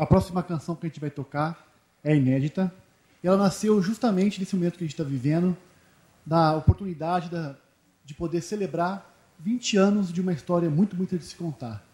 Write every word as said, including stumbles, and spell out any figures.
A próxima canção que a gente vai tocar é inédita. E ela nasceu justamente nesse momento que a gente está vivendo, da oportunidade da, de poder celebrar vinte anos de uma história muito, muito de se contar.